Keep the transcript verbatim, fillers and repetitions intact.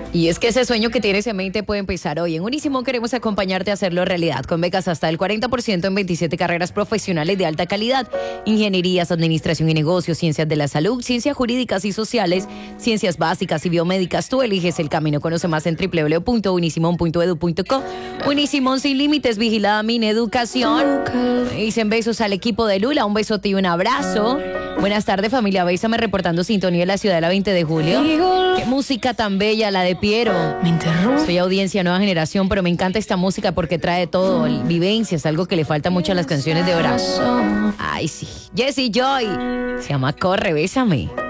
Y es que ese sueño que tienes en mente puede empezar hoy. En Unísimo queremos acompañarte a hacerlo realidad, con becas hasta el cuarenta por ciento en veintisiete carreras profesionales de alta calidad: ingenierías, administración y negocios, ciencias de la salud, ciencias jurídicas y sociales, ciencias básicas y biomédicas. Tú eliges el camino. Conoce más en doble u doble u doble u punto unisimon punto edu punto co. Unisimon, sin límites, vigilada Mineducación. Dicen besos al equipo de Lula, un besote y un abrazo. Buenas tardes, familia Bésame, reportando sintonía en la ciudad de la veinte de julio. Qué música tan bella la de Piero. Me interrumpe. Soy audiencia nueva generación, pero me encanta esta música porque trae todo, vivencias, algo que le falta mucho a las canciones de ahora. Ay, sí. Jessie Joy. Se llama Corre, Bésame.